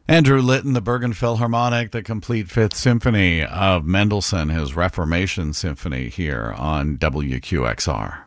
Andrew Litton, the Bergen Philharmonic, the complete Fifth Symphony of Mendelssohn, his Reformation Symphony here on WQXR.